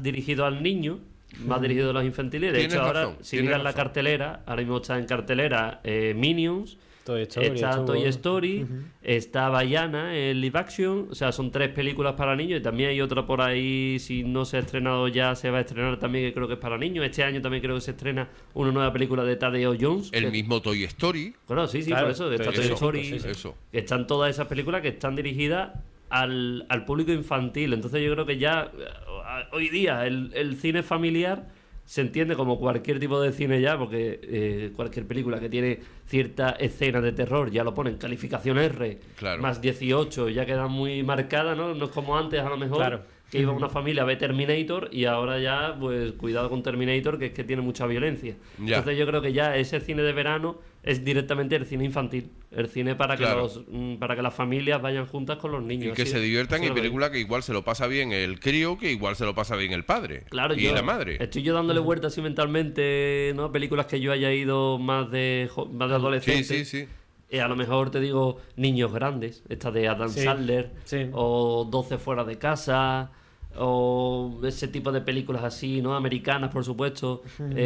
dirigido al niño, más dirigido a los infantiles. De hecho, ahora, si miras la cartelera, ahora mismo está en cartelera Minions, está Toy Story, está Vaiana, el live action. O sea, son 3 películas para niños. Y también hay otra por ahí, si no se ha estrenado ya, se va a estrenar también, que creo que es para niños. Este año también creo que se estrena una nueva película de Tadeo Jones. El mismo Toy Story. Bueno, sí, claro, por eso. Está Toy Story. Eso. Están todas esas películas que están dirigidas al público infantil. Entonces yo creo que ya hoy día el cine familiar se entiende como cualquier tipo de cine ya, porque cualquier película que tiene cierta escena de terror ya lo ponen calificación R, claro, más 18, ya queda muy marcada, ¿no? No es como antes, a lo mejor, que iba una familia a ver Terminator, y ahora ya, pues cuidado con Terminator, que es que tiene mucha violencia. Ya. Entonces yo creo que ya ese cine de verano es directamente el cine infantil, el cine para que para que las familias vayan juntas con los niños. Y que se diviertan, y película que igual se lo pasa bien el crío, que igual se lo pasa bien el padre. Claro, y la madre. Estoy yo dándole vueltas así mentalmente, ¿no? Películas que yo haya ido más de adolescente. Sí. A lo mejor te digo Niños Grandes, esta de Adam Sandler, o 12 fuera de casa, o ese tipo de películas así, ¿no? Americanas, por supuesto.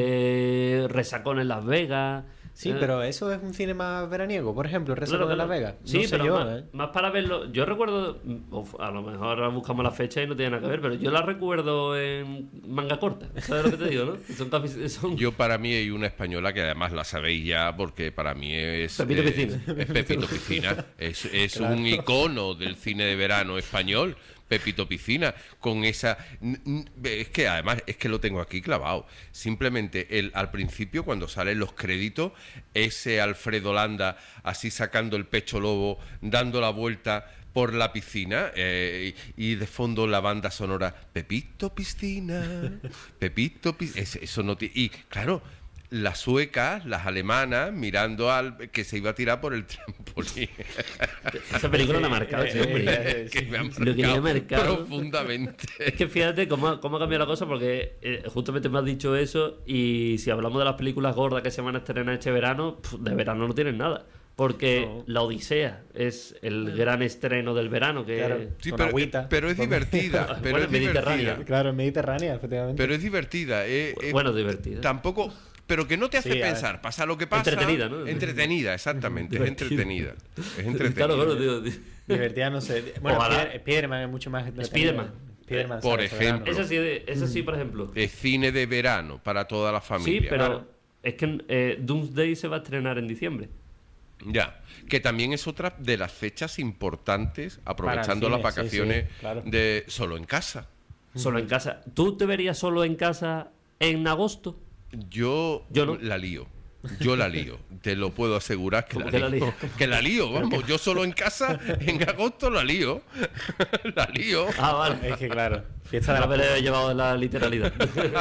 Resacón en Las Vegas. Sí, pero eso es un cine más veraniego, por ejemplo, Resacón de Las Vegas. Sí, no sé pero yo, más para verlo. Yo recuerdo, a lo mejor ahora buscamos la fecha y no tiene nada que ver, pero yo la recuerdo en manga corta. ¿Sabes lo que te digo, no? Yo, para mí, hay una española que además la sabéis ya, porque para mí es Pepito Piscina. Es Pepito Piscina. Es claro, un icono del cine de verano español. Pepito Piscina, con esa... Es que además, es que lo tengo aquí clavado. Simplemente, al principio, cuando salen los créditos, ese Alfredo Landa, así sacando el pecho lobo, dando la vuelta por la piscina, y de fondo la banda sonora, Pepito Piscina, Pepito Piscina... Eso no tiene... Y, claro... Las suecas, las alemanas, mirando al que se iba a tirar por el trampolín. Esa película la ha marcado, hombre. Que me ha Lo que me ha marcado profundamente. Es que fíjate cómo ha cambiado la cosa, porque justamente me has dicho eso, y si hablamos de las películas gordas que se van a estrenar este verano, de verano no tienen nada. Porque La Odisea es el gran estreno del verano, que claro, sí, pero es divertida. Pero es Mediterránea. Claro, Mediterránea, efectivamente. Pero es divertida. Bueno, divertida. Tampoco... Pero que no te hace pensar, pasa lo que pasa. Entretenida, ¿no? Entretenida, exactamente. Es entretenida. Es entretenida. Claro, tío. Divertida, no sé. Bueno, Spiderman es mucho más entretenida. Spiderman, por ejemplo. Esa sí, por ejemplo. Es cine de verano para toda la familia. Sí, pero es que Doomsday se va a estrenar en diciembre. Ya, que también es otra de las fechas importantes, aprovechando las vacaciones de Solo en Casa. Solo en Casa. ¿Tú te verías Solo en Casa en agosto? Yo no. la lío. Yo la lío, te lo puedo asegurar que la lío. Que la lío, vamos, yo Solo en Casa en agosto la lío. La lío. Ah, vale. Es que claro, fiesta de la pelea he llevado la literalidad.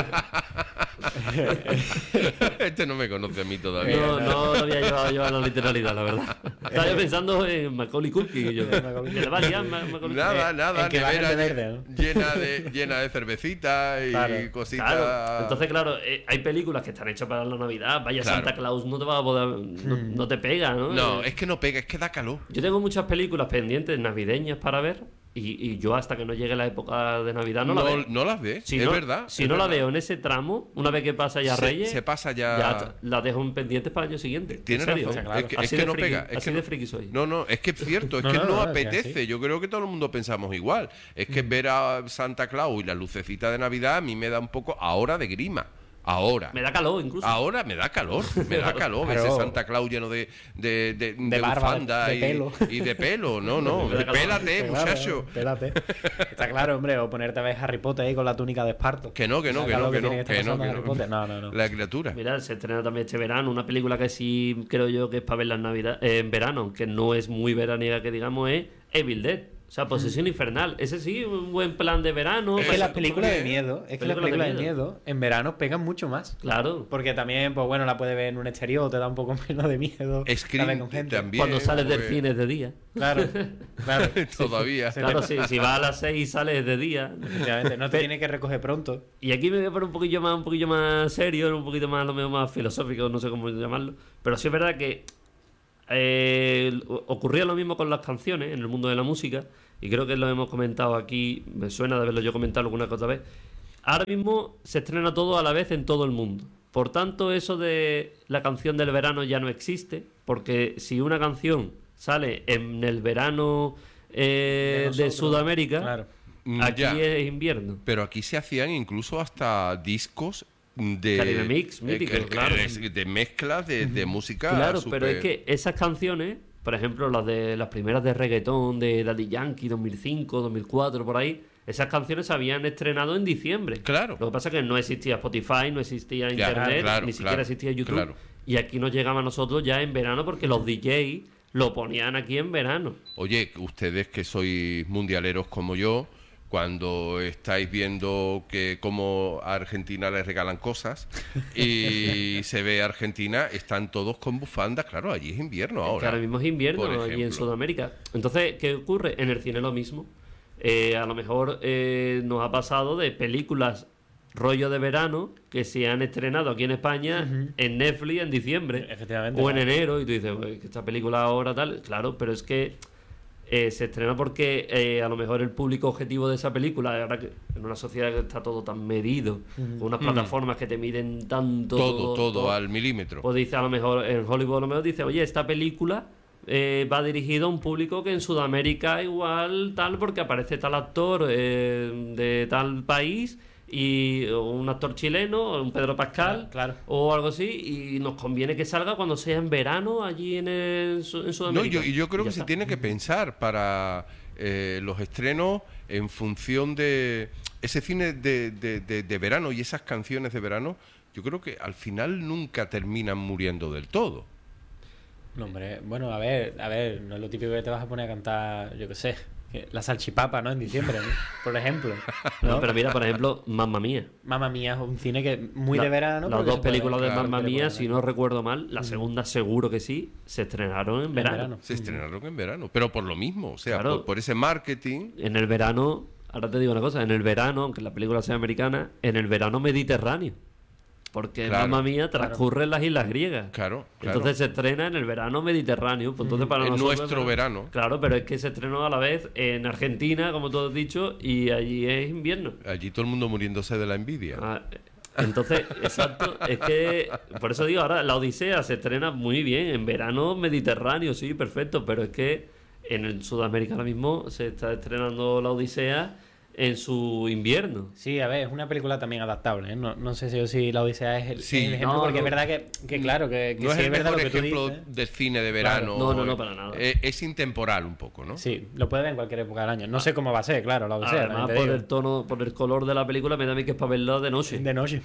Este no me conoce a mí todavía. No lo había llevado la literalidad, la verdad. Estaba yo pensando en Macaulay Culkin. Que le va a liar Macaulay. Nada, que nevera verde, ¿no? llena de cervecita y cositas. Claro. Entonces, claro, hay películas que están hechas para la Navidad. Vaya, Santa Claus no te va a poder... No te pega, ¿no? No, es que no pega, es que da calor. Yo tengo muchas películas pendientes navideñas para ver. Y yo hasta que no llegue la época de Navidad no la veo. No las ves, verdad. Si no la veo en ese tramo, una vez que pasa ya Reyes, se pasa ya la dejo en pendientes para el año siguiente. Tienes razón, claro. es que no pega. Así de friki soy. No, es que es cierto, es que no apetece. Yo creo que todo el mundo pensamos igual. Es que ver a Santa Claus y la lucecita de Navidad a mí me da un poco ahora de grima. Ahora. Me da calor, incluso. Ahora me da calor. Claro. Ese Santa Claus lleno de bufanda y de pelo. No. Pélate, muchacho. Pélate. Está claro, hombre. O ponerte a ver Harry Potter ahí con la túnica de Esparto. Que no. No. La criatura. Mira, se estrena también este verano una película que sí creo yo que es para verla en Navidad, en verano, que no es muy veraniega, que digamos, es Evil Dead. O sea, Posesión Infernal. Ese sí, un buen plan de verano. Es que las películas de miedo, en verano pegan mucho más. Claro. Porque también, pues bueno, la puedes ver en un exterior, te da un poco menos de miedo. Scream con gente. también. Cuando sales del cine es de día. Claro. Todavía. Claro, si vas a las 6 y sales de día. Efectivamente, no te tienes que recoger pronto. Y aquí me voy a poner un poquillo más serio, un poquito más, lo mismo más filosófico, no sé cómo llamarlo. Pero sí es verdad que ocurría lo mismo con las canciones en el mundo de la música, y creo que lo hemos comentado aquí, me suena de haberlo yo comentado alguna que otra vez. ahora mismo se estrena todo a la vez en todo el mundo. Por tanto, eso de la canción del verano ya no existe, porque si una canción sale en el verano de Sudamérica, claro, aquí es invierno. Pero aquí se hacían incluso hasta discos de Caribe Mix, mítico, claro. De mezclas de música. Claro, super... pero es que esas canciones, por ejemplo, las primeras de reggaetón de Daddy Yankee, 2005, 2004, por ahí, esas canciones se habían estrenado en diciembre. Claro. Lo que pasa es que no existía Spotify, no existía Internet, ni siquiera existía YouTube. Claro. Y aquí nos llegaba a nosotros ya en verano porque los DJs lo ponían aquí en verano. Oye, ustedes que sois mundialeros como yo, cuando estáis viendo que como a Argentina les regalan cosas y se ve Argentina, están todos con bufandas. Claro, allí es invierno ahora. Es que ahora mismo es invierno allí en Sudamérica. Entonces, ¿qué ocurre? En el cine lo mismo. A lo mejor nos ha pasado de películas rollo de verano que se han estrenado aquí en España en Netflix en diciembre o en enero, y tú dices, que esta película ahora tal, claro, pero es que se estrena porque a lo mejor el público objetivo de esa película, ahora que en una sociedad que está todo tan medido, con unas plataformas que te miden tanto todo al milímetro, pues dice, a lo mejor en Hollywood a lo mejor dice, oye, esta película va dirigido a un público que en Sudamérica igual tal, porque aparece tal actor de tal país, y un actor chileno, un Pedro Pascal, claro, o algo así, y nos conviene que salga cuando sea en verano allí en Sudamérica. No, yo creo que se tiene que pensar para los estrenos en función de ese cine de verano y esas canciones de verano. Yo creo que al final nunca terminan muriendo del todo. No, hombre, bueno, a ver, no es lo típico que te vas a poner a cantar, yo qué sé, la salchipapa, ¿no? En diciembre, ¿no? Por ejemplo. No, pero mira, por ejemplo, Mamma Mía. Mamma Mía es un cine que muy de verano. Las dos películas de Mamma Mía, si no recuerdo mal, la segunda seguro que sí, se estrenaron en verano. Se estrenaron en verano, pero por lo mismo, o sea, claro, por ese marketing. En el verano, ahora te digo una cosa, en el verano, aunque la película sea americana, en el verano mediterráneo. Porque Mamma Mía transcurre en las islas griegas. Claro. Entonces se estrena en el verano mediterráneo. Pues entonces para nosotros, nuestro verano. Claro, pero es que se estrenó a la vez en Argentina, como tú has dicho, y allí es invierno. Allí todo el mundo muriéndose de la envidia. Entonces, exacto, es que por eso digo, ahora la Odisea se estrena muy bien en verano mediterráneo, sí, perfecto, pero es que en Sudamérica ahora mismo se está estrenando la Odisea en su invierno. Sí, a ver, es una película también adaptable, ¿eh? No sé si la Odisea es el ejemplo, porque es verdad que claro, que no sí es el verdad mejor lo que tú ejemplo dices. del cine de verano. No, para nada. Es intemporal un poco, ¿no? Sí, lo puede ver en cualquier época del año. No sé cómo va a ser, claro, la Odisea. Además, por el tono, por el color de la película, me da a mí que es para verlo de noche. De noche.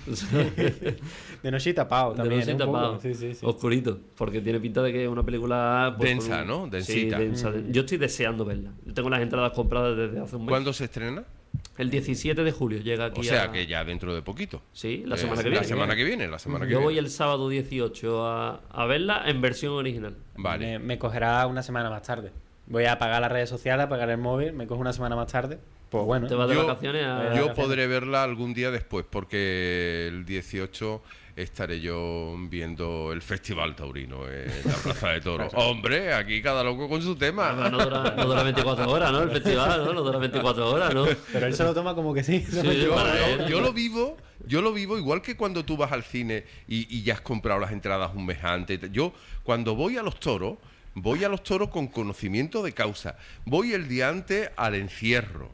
De noche y tapado también. De noche y tapado. Sí. Oscurito. Porque tiene pinta de que es una película... Pues, densa, ¿no? Densita. Sí, densa. Yo estoy deseando verla. Yo tengo las entradas compradas desde hace un mes. ¿Cuándo se estrena? El 17 de julio llega aquí. O sea que ya dentro de poquito. Sí, la semana que viene. La semana que viene. Yo voy el sábado 18 a verla en versión original. Vale. Me cogerá una semana más tarde. Voy a apagar las redes sociales, apagar el móvil, me cojo una semana más tarde. Pues bueno. Te vas de vacaciones a... Yo podré verla algún día después, porque el 18 estaré yo viendo el Festival Taurino en la Plaza de Toros. Hombre, aquí cada loco con su tema. No dura 24 horas, ¿no? El festival, ¿no? No dura 24 horas, ¿no? Pero él se lo toma como que sí. Yo lo vivo igual que cuando tú vas al cine y ya has comprado las entradas un mes antes. Yo, cuando voy a los toros con conocimiento de causa. Voy el día antes al encierro,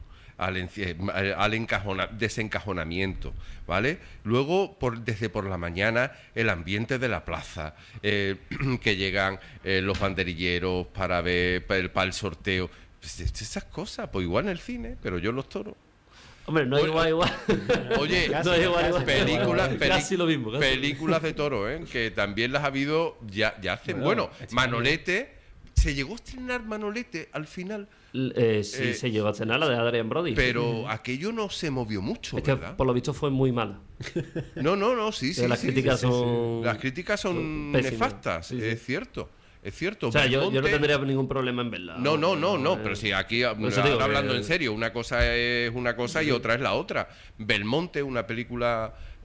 desencajonamiento, ¿vale? Luego, desde por la mañana, el ambiente de la plaza, que llegan los banderilleros para ver, para el sorteo. Pues, esas cosas, pues igual en el cine, pero yo en los toros. Hombre, no es igual. Oye, no es igual. Casi lo mismo. Películas de toro, que también las ha habido ya hacen. Bueno, Manolete, ¿se llegó a estrenar Manolete al final? Sí, se llegó a estrenar la de Adrian Brody. Pero aquello no se movió mucho, es ¿verdad? que por lo visto fue muy mala. No, sí. Las críticas son... Las críticas son nefastas, sí. Es cierto. O sea, yo no tendría ningún problema en verla. No, pero si aquí hablando en serio, una cosa es una cosa y otra es la otra. Belmonte, una película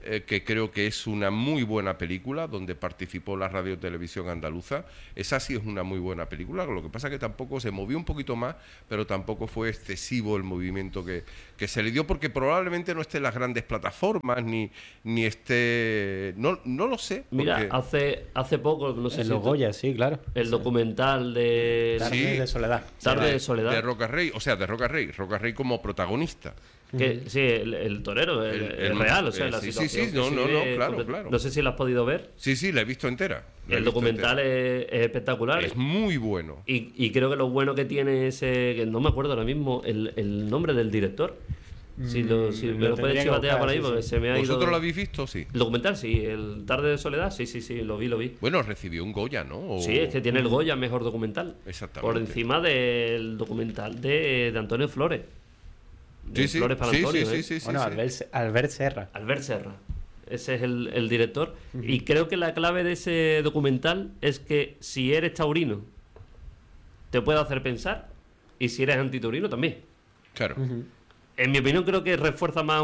que creo que es una muy buena película, donde participó la Radio Televisión Andaluza. Esa sí es una muy buena película, lo que pasa que tampoco se movió un poquito más, pero tampoco fue excesivo el movimiento que se le dio, porque probablemente no esté en las grandes plataformas, ni esté... No lo sé. Mira, hace poco, no sé si... Los Goya, sí, claro. El documental de... Tarde de Soledad. Tarde de Soledad. De Roca Rey, o sea, de Roca Rey como protagonista. Que, sí, el torero, el real, o sea, la situación. Sí, claro. No sé si la has podido ver. Sí, la he visto entera. El documental es espectacular. Es muy bueno. Y creo que lo bueno que tiene ese, que no me acuerdo ahora mismo, el nombre del director. Si me lo puedes chivatear por ahí, porque se me ha ido. ¿Vosotros lo habéis visto? Sí. El documental, sí. El Tarde de Soledad, sí, lo vi. Bueno, recibió un Goya, ¿no? Sí, es que tiene el Goya mejor documental. Exactamente. Por encima del documental de Antonio Flores. Sí. Bueno, Albert Serra. Albert Serra. Ese es el director. Y creo que la clave de ese documental es que si eres taurino, te puede hacer pensar. Y si eres antitaurino, también. Claro. En mi opinión, creo que refuerza más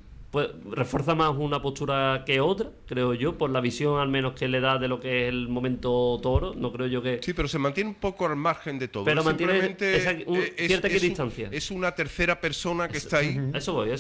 una postura que otra, creo yo, por la visión al menos que le da de lo que es el momento toro. No creo yo que... Sí, pero se mantiene un poco al margen de todo. Pero mantiene cierta distancia. Es una tercera persona que está ahí. Eso voy.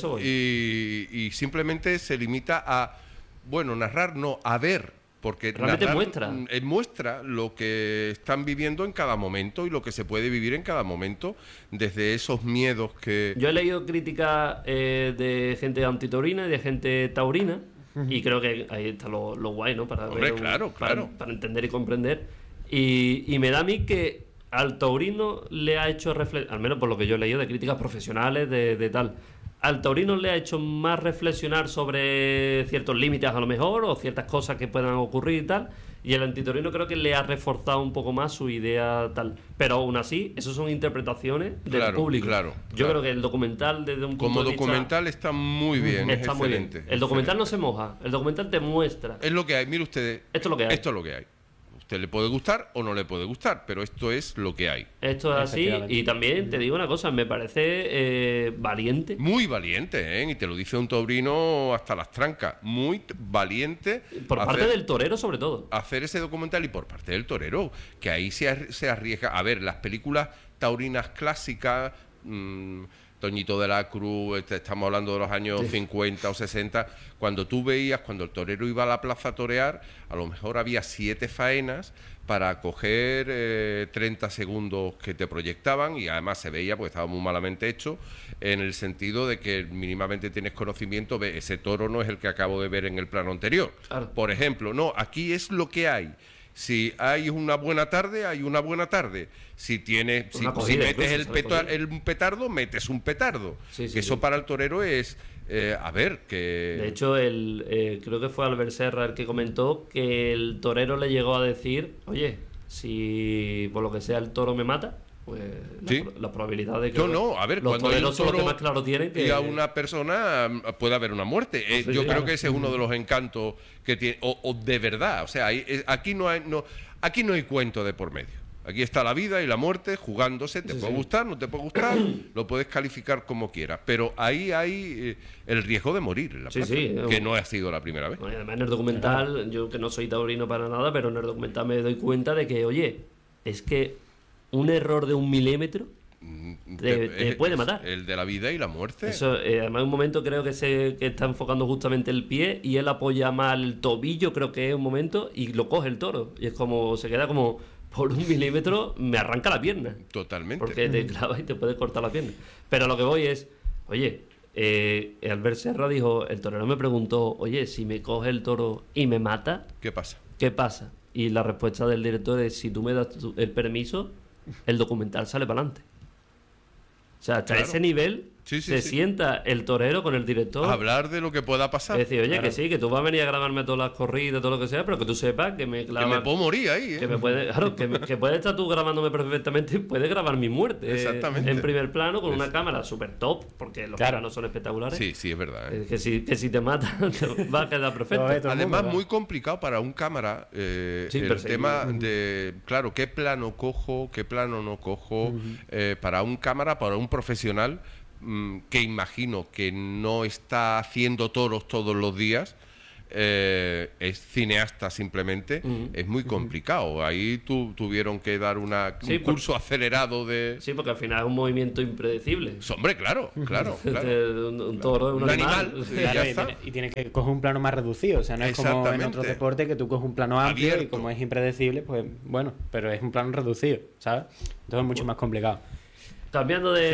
Y simplemente se limita a, narrar, no, a ver. Porque realmente muestra lo que están viviendo en cada momento y lo que se puede vivir en cada momento, desde esos miedos que... Yo he leído críticas de gente antitaurina y de gente taurina, y creo que ahí está lo guay, ¿no? Para para entender y comprender. Y me da a mí que al taurino le ha hecho reflexionar, al menos por lo que yo he leído de críticas profesionales de tal... Al taurino le ha hecho más reflexionar sobre ciertos límites a lo mejor, o ciertas cosas que puedan ocurrir y tal, y el antitaurino creo que le ha reforzado un poco más su idea tal. Pero aún así, eso son interpretaciones del público. Yo creo que el documental, desde un punto de vista... Como documental está muy bien, está muy excelente. Bien. El documental no se moja, el documental te muestra. Es lo que hay, mire ustedes. Esto es lo que hay. Usted le puede gustar o no le puede gustar, pero esto es lo que hay. Esto es así, y también te digo una cosa, me parece valiente. Muy valiente, ¿eh? Y te lo dice un taurino hasta las trancas. Muy valiente. Por parte del torero, sobre todo. Hacer ese documental y por parte del torero, que ahí se arriesga. A ver, las películas taurinas clásicas... Toñito de la Cruz, estamos hablando de los años 50 o 60, cuando tú veías, cuando el torero iba a la plaza a torear, a lo mejor había 7 faenas para coger 30 segundos que te proyectaban, y además se veía, porque estaba muy malamente hecho, en el sentido de que mínimamente tienes conocimiento, ese toro no es el que acabo de ver en el plano anterior. Claro. Por ejemplo, no, aquí es lo que hay. Si hay una buena tarde, hay una buena tarde. Si metes un petardo, metes un petardo. Eso para el torero es... De hecho, creo que fue Albert Serra el que comentó que el torero le llegó a decir, oye, si por lo que sea el toro me mata, pues la probabilidad de que los toreros son los que más claro tienen que... Y a una persona puede haber una muerte. Yo creo que ese es uno de los encantos que tiene, o de verdad, o sea, aquí no hay cuento de por medio. Aquí está la vida y la muerte jugándose, te puede gustar, no te puede gustar, lo puedes calificar como quieras, pero ahí hay el riesgo de morir en la plaza, que no ha sido la primera vez. Bueno, además en el documental, yo que no soy taurino para nada, pero en el documental me doy cuenta de que, oye, es que un error de 1 milímetro te puede matar. El de la vida y la muerte. Eso, además, en un momento creo que está enfocando justamente el pie y él apoya mal el tobillo, creo que es un momento, y lo coge el toro. Y es como, se queda como, por 1 milímetro me arranca la pierna. Totalmente. Porque te clava y te puede cortar la pierna. Pero lo que voy es, oye, Albert Serra dijo, el torero me preguntó, oye, si me coge el toro y me mata, ¿qué pasa? ¿Qué pasa? Y la respuesta del director es, si tú me das el permiso, el documental sale para adelante. O sea, hasta ese nivel sienta el torero con el director a hablar de lo que pueda pasar. Es decir, oye, que sí, que tú vas a venir a grabarme todas las corridas, todo lo que sea, pero que tú sepas que me clava... Que me puedo morir ahí, ¿eh? Que me puede, claro, que puedes estar tú grabándome perfectamente y puedes grabar mi muerte. Exactamente. En primer plano, con una cámara súper top, porque los planos son espectaculares. Sí, es verdad. Que si te matan, te va a quedar perfecto. Además, muy complicado para un cámara el tema de, claro, qué plano cojo, qué plano no cojo, para un cámara, para un profesional... que imagino que no está haciendo toros todos los días, es cineasta simplemente, es muy complicado. Ahí tuvieron que dar un curso acelerado de... Sí, porque al final es un movimiento impredecible. Hombre, claro. Un toro, un animal. Claro, y tiene que coger un plano más reducido. O sea, no es como en otros deportes que tú coges un plano amplio abierto. Y como es impredecible, pues bueno, pero es un plano reducido, ¿sabes? Entonces es mucho más complicado. Cambiando de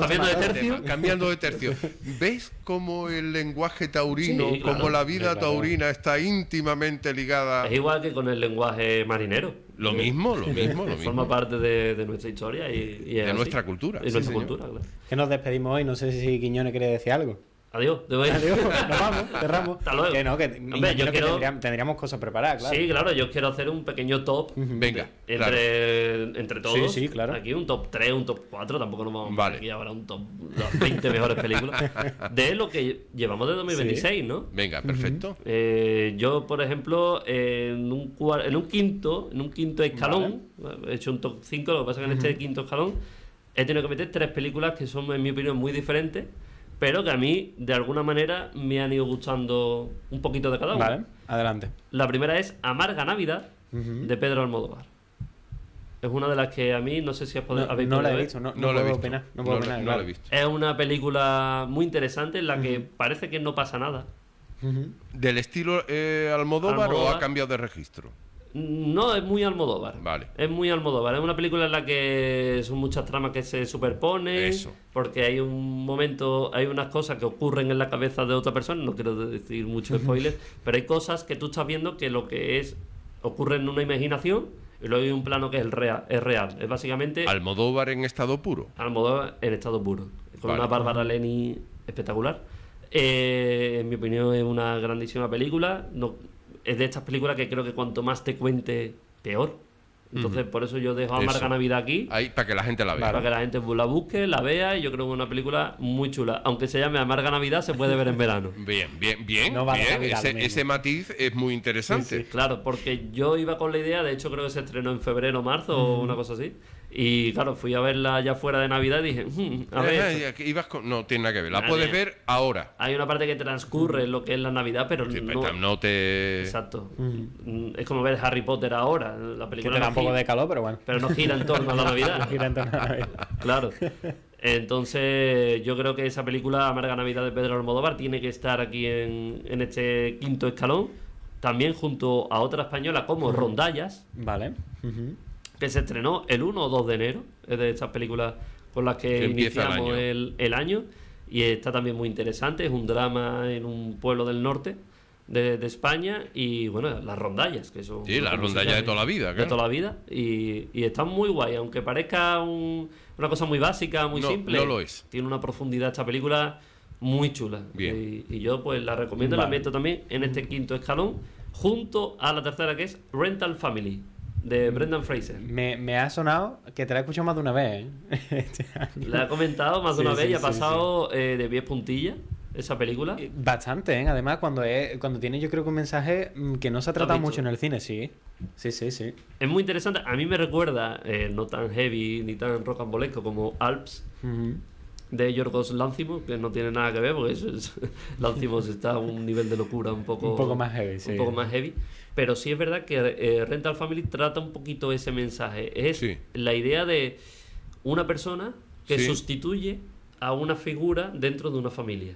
tercio. ¿Ves cómo el lenguaje taurino, cómo la vida taurina está íntimamente ligada? Es igual que con el lenguaje marinero. Lo mismo. Forma parte de nuestra historia y de nuestra cultura. Y nuestra cultura, claro. Que nos despedimos hoy. No sé si Quiñones quiere decir algo. Adiós, nos vamos, cerramos. Hasta luego. Hombre, tendríamos cosas preparadas, claro. Sí, claro, yo quiero hacer un pequeño top. Venga, entre todos. Sí, claro. Aquí un top 3, un top 4, tampoco nos vamos a aquí ahora un top 20 mejores películas. De lo que llevamos de 2026, ¿no? Venga, perfecto. Yo, por ejemplo, en un quinto escalón, he hecho un top 5, lo que pasa es que en este quinto escalón he tenido que meter 3 películas que son, en mi opinión, muy diferentes, pero que a mí, de alguna manera, me han ido gustando un poquito de cada una. Vale, adelante. La primera es Amarga Navidad, de Pedro Almodóvar. Es una de las que a mí, no sé si habéis podido ver. No la he visto, no puedo opinar. No puedo opinar, claro. La he visto. Es una película muy interesante en la que parece que no pasa nada. ¿Del estilo Almodóvar o ha cambiado de registro? No, es muy Almodóvar. Vale. Es muy Almodóvar. Es una película en la que son muchas tramas que se superponen. Eso. Porque hay un momento, hay unas cosas que ocurren en la cabeza de otra persona. No quiero decir mucho spoilers, pero hay cosas que tú estás viendo que lo que es ocurre en una imaginación y luego hay un plano que es real. Es básicamente Almodóvar en estado puro. Almodóvar en estado puro. Con una Bárbara Leni espectacular. En mi opinión es una grandísima película. Es de estas películas que creo que cuanto más te cuente, peor. Entonces, por eso yo dejo Amarga Navidad aquí. Ahí, para que la gente la vea. Para que la gente la busque, la vea. Y yo creo que es una película muy chula. Aunque se llame Amarga Navidad, se puede ver en verano. Bien. No ese matiz es muy interesante. Sí, claro, porque yo iba con la idea, de hecho creo que se estrenó en febrero o marzo o una cosa así. Y claro, fui a verla ya fuera de Navidad y dije, a ver. No tiene nada que ver. La puedes ver ahora. Hay una parte que transcurre en lo que es la Navidad, pero no te. Exacto. Es como ver Harry Potter ahora. La película que te da un poco de calor, pero bueno. Pero no gira en torno a la Navidad. Claro. Entonces, yo creo que esa película, Amarga Navidad de Pedro Almodóvar, tiene que estar aquí en este quinto escalón. También junto a otra española como Rondallas. Vale. Que se estrenó el 1 o 2 de enero. Es de estas películas con las que iniciamos el año. Y está también muy interesante. Es un drama en un pueblo del norte de España. Y bueno, las rondallas, que son... Sí, las rondallas de toda la vida. Claro. De toda la vida. Y están muy guay. Aunque parezca una cosa muy básica, muy simple. No lo es. Tiene una profundidad esta película muy chula. Bien. Y yo pues la recomiendo. La meto también en este quinto escalón. Junto a la tercera, que es Rental Family, de Brendan Fraser. Me ha sonado que te la he escuchado más de una vez, ¿eh? La he comentado más de una vez y ha pasado de 10 puntillas esa película. Bastante, ¿eh? Además, cuando tiene, yo creo que un mensaje que no se ha tratado mucho en el cine, sí. Es muy interesante. A mí me recuerda, no tan heavy ni tan rocambolesco como Alps, de Yorgos Lanthimos, que no tiene nada que ver, porque Lanthimos está a un nivel de locura un poco más heavy, sí. Un poco más heavy. Pero sí es verdad que Rental Family trata un poquito ese mensaje. Es la idea de una persona que sustituye a una figura dentro de una familia.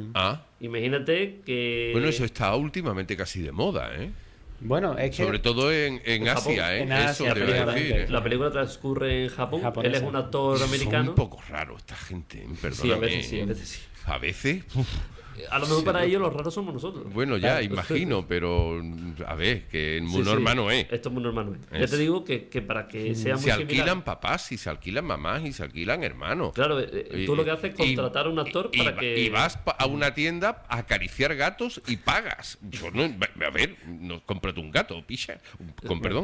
Imagínate que... Bueno, eso está últimamente casi de moda, ¿eh? Bueno, es que... Sobre todo en Asia, ¿eh? En Asia, eso te voy a decir. La película transcurre en Japón. Él es un actor americano. Son un poco raro esta gente, perdóname. Sí, a veces sí. A veces... A lo mejor para ellos los raros somos nosotros. Bueno, ya, imagino, pero a ver, que muy normal no es. Esto es muy normal no es. Ya te digo que para que sea muy similar... Se alquilan similar... papás, y se alquilan mamás, y se alquilan hermanos. Claro, tú lo que haces es contratar a un actor para que... Y vas a una tienda a acariciar gatos y pagas. Yo no... A ver, cómprate un gato, picha. Con perdón.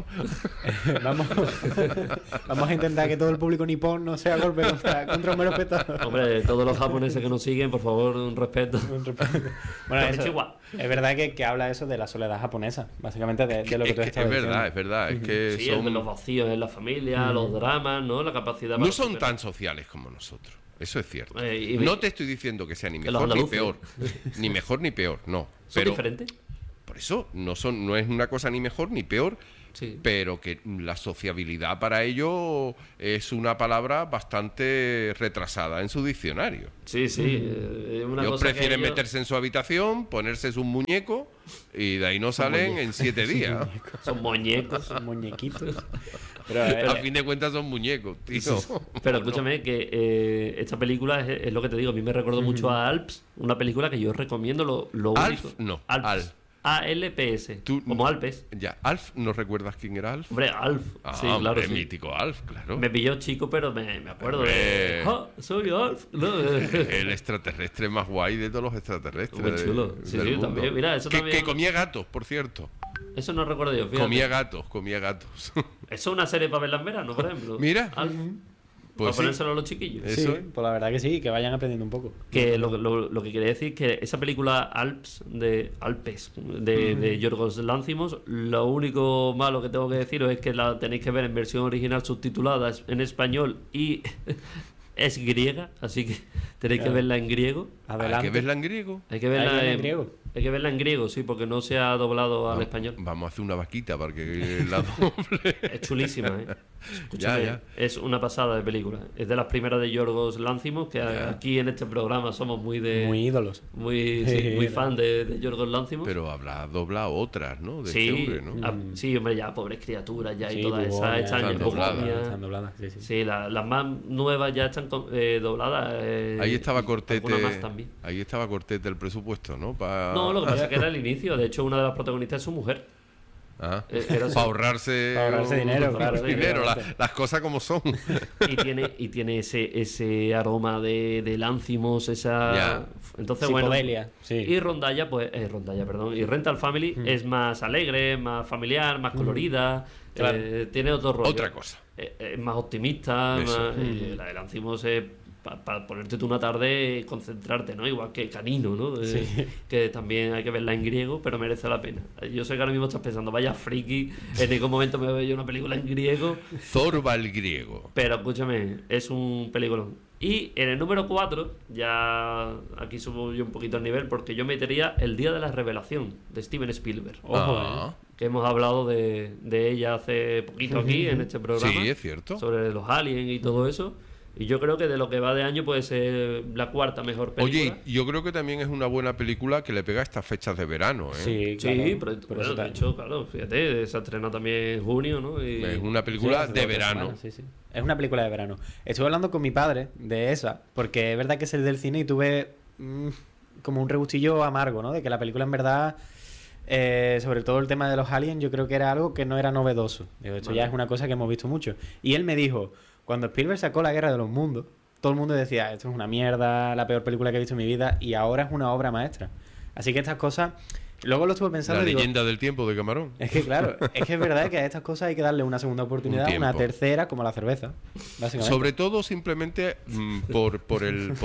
Vamos a intentar que todo el público nipón no sea golpe contra un mero espectador. Hombre, todos los japoneses que nos siguen, por favor, un respeto. Bueno, es verdad que habla eso de la soledad japonesa, básicamente de lo que tú estás diciendo. Es verdad. Es que sí, los vacíos en la familia, los dramas, ¿no? La capacidad... No son tan sociales como nosotros. Eso es cierto. No te estoy diciendo que sea ni mejor ni peor. Ni mejor ni peor, no. ¿Son diferentes? Por eso no es una cosa ni mejor ni peor, sí, pero que la sociabilidad para ellos es una palabra bastante retrasada en su diccionario. Sí, sí. Ellos prefieren meterse en su habitación, ponerse un muñeco y de ahí no salen en 7 días. Son muñecos. Son muñequitos. Pero a fin de cuentas son muñecos, tío. Pero escúchame que esta película es lo que te digo, a mí me recordó mucho a Alps, una película que yo recomiendo lo Alf, único. No, Alps. ALPS, como Alpes. Ya, Alf, ¿no recuerdas quién era Alf? Hombre, Alf. Sí, claro. Sí. Mítico Alf, claro. Me pilló chico, pero me acuerdo de... soy Alf. No. El extraterrestre más guay de todos los extraterrestres. Muy chulo. Sí, también. Mira, eso también... Que comía gatos, por cierto. Eso no recuerdo yo, fíjate. Comía gatos. Eso es una serie para verla en verano, por ejemplo. Mira. Alf. Pues para ponérselo a los chiquillos. Sí, pues la verdad que sí, que vayan aprendiendo un poco. Que lo que quiere decir es que esa película Alpes de Yorgos Lanthimos, lo único malo que tengo que deciros es que la tenéis que ver en versión original subtitulada en español y es griega, así que tenéis que verla en griego. Adelante. ¿Hay que verla en griego? Hay que verla en griego. Hay que verla en griego, sí, porque no se ha doblado al español. Vamos a hacer una vaquita para que la doble. Es chulísima, ¿eh? Escúchame, ya. Es una pasada de película. Es de las primeras de Yorgos Lanthimos, que aquí en este programa somos muy ídolos. Muy fan de Yorgos Lanthimos. Pero habrá doblado otras, ¿no? De sí, este hombre, ¿no? Sí, hombre, ya, pobres criaturas, ya, y todas esas están dobladas. Sí, las más nuevas ya están dobladas. Ahí estaba Cortete el presupuesto, ¿no? No, lo que pasa es que era el inicio. De hecho, una de las protagonistas es su mujer. Para ahorrarse dinero, claro. Las cosas como son. Y tiene ese aroma de Lanthimos, esa... Entonces, psicodelia, sí. Y Rondalla, y Rental Family es más alegre, más familiar, más colorida. Claro. Tiene otro rollo. Otra cosa. Es más optimista. La de Lanthimos es... para ponerte tú una tarde y concentrarte, ¿no? Igual que Canino, ¿no? Sí. Que también hay que verla en griego, pero merece la pena. Yo sé que ahora mismo estás pensando, vaya friki, en ningún momento me veo yo una película en griego. Zorba el griego. Pero escúchame, es un peliculón. Y en el número 4, ya aquí subo yo un poquito el nivel, porque yo metería El Día de la Revelación, de Steven Spielberg. Que hemos hablado de ella hace poquito aquí, en este programa. Sí, es cierto. Sobre los aliens y todo eso. Y yo creo que de lo que va de año puede ser la cuarta mejor película. Oye, yo creo que también es una buena película que le pega a estas fechas de verano, ¿eh? Sí, claro. Sí, pero de hecho, claro, fíjate, se estrena también en junio, ¿no? Y... Es una película de verano. Sí. Es una película de verano. Estuve hablando con mi padre de esa, porque es verdad que es el del cine y tuve como un regustillo amargo, ¿no? De que la película en verdad... sobre todo el tema de los aliens, yo creo que era algo que no era novedoso. Esto ya es una cosa que hemos visto mucho. Y él me dijo... Cuando Spielberg sacó La Guerra de los Mundos, todo el mundo decía, esto es una mierda, la peor película que he visto en mi vida, y ahora es una obra maestra. Así que estas cosas... Luego lo estuve pensando... La leyenda del tiempo de Camarón. Es que claro, es que es verdad que a estas cosas hay que darle una segunda oportunidad, una tercera, como la cerveza, básicamente. Sobre todo simplemente por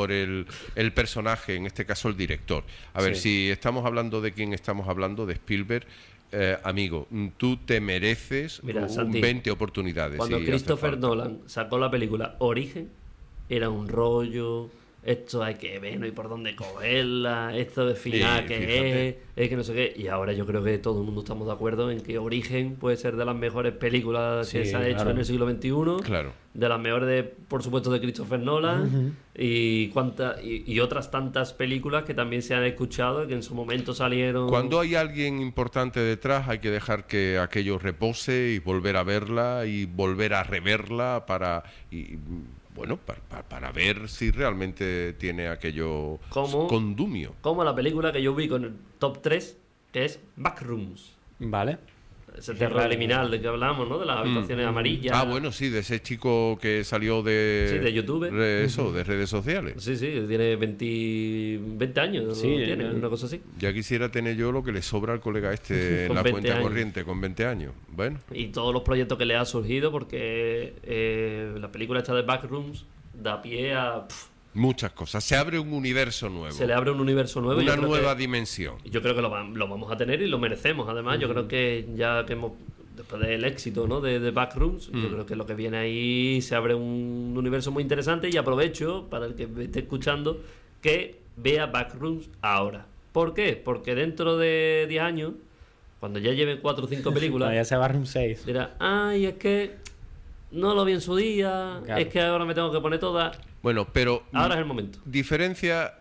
el personaje, en este caso el director. A ver, si estamos hablando de quién estamos hablando, de Spielberg... amigo, tú te mereces 20 oportunidades. Cuando Christopher Nolan sacó la película Origen, era un rollo, esto hay que ver, no hay por dónde cogerla, esto de final que es que no sé qué. Y ahora yo creo que todo el mundo estamos de acuerdo en que Origen puede ser de las mejores películas que se han hecho en el siglo XXI. Claro. De las mejores, por supuesto, de Christopher Nolan. Y otras tantas películas que también se han escuchado, que en su momento salieron. Cuando hay alguien importante detrás, hay que dejar que aquello repose y volver a verla y volver a reverla para ver si realmente tiene aquello condumio. Como la película que yo vi con el top 3, que es Backrooms. Vale. Ese terror liminal de que hablamos, ¿no? De las habitaciones amarillas. Ah, bueno, sí, de ese chico que salió de YouTube. De redes sociales. Sí, tiene 20 años, sí, tiene una cosa así. Ya quisiera tener yo lo que le sobra al colega este en la cuenta corriente, con 20 años. Bueno. Y todos los proyectos que le ha surgido, porque la película esta de Backrooms da pie a... Muchas cosas. Se abre un universo nuevo. Se le abre un universo nuevo. Una nueva dimensión. Yo creo que lo vamos a tener y lo merecemos. Además, yo creo que ya que después del éxito, ¿no? de Backrooms, yo creo que lo que viene ahí se abre un universo muy interesante. Y aprovecho, para el que me esté escuchando, que vea Backrooms ahora. ¿Por qué? Porque dentro de 10 años cuando ya lleve 4 o 5 películas, ya se barre un 6. dirá, ay, es que no lo vi en su día, claro. Es que ahora me tengo que poner todas. Bueno, pero... Ahora es el momento. Diferencia,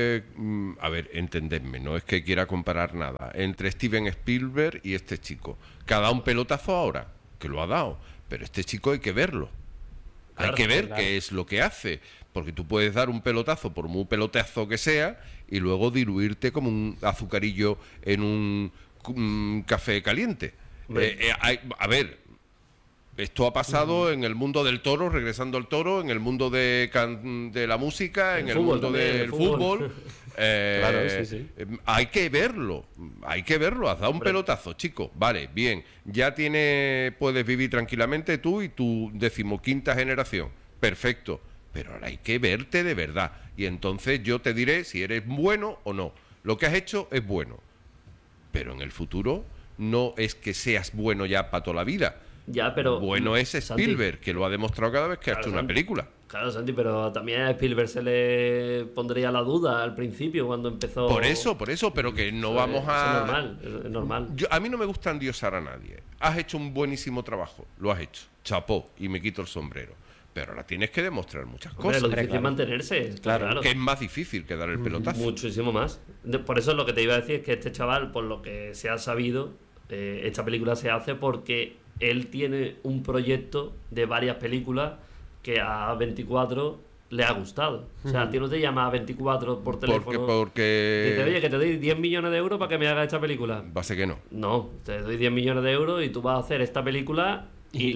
a ver, entendedme, no es que quiera comparar nada, entre Steven Spielberg y este chico. Que ha dado un pelotazo ahora, que lo ha dado, pero este chico hay que verlo. Claro, hay que ver qué es lo que hace, porque tú puedes dar un pelotazo, por muy pelotazo que sea, y luego diluirte como un azucarillo en un café caliente. A ver, esto ha pasado en el mundo del toro, regresando al toro, en el mundo de la música, en el mundo del fútbol. Claro, sí. Hay que verlo, has dado un pelotazo, chico. Vale, bien, ya puedes vivir tranquilamente tú y tu 15ª generación. Perfecto, pero ahora hay que verte de verdad. Y entonces yo te diré si eres bueno o no. Lo que has hecho es bueno, pero en el futuro no es que seas bueno ya para toda la vida. Ya, pero bueno es Spielberg, Santi, que lo ha demostrado cada vez que ha hecho una película. Claro, Santi, pero también a Spielberg se le pondría la duda al principio cuando empezó. Por eso, pero que no vamos a... Es normal. A mí no me gusta endiosar a nadie. Has hecho un buenísimo trabajo, lo has hecho. Chapó, y me quito el sombrero. Pero ahora tienes que demostrar muchas cosas. Lo difícil es mantenerse. Claro. Que es más difícil que dar el pelotazo. Muchísimo más. Por eso lo que te iba a decir es que este chaval, por lo que se ha sabido, esta película se hace porque él tiene un proyecto de varias películas que a 24 le ha gustado. O sea, a ti no te llama a 24 por teléfono. Porque... Dice, oye, que te doy 10 millones de euros para que me hagas esta película. Va a ser que no. No, te doy 10 millones de euros y tú vas a hacer esta película y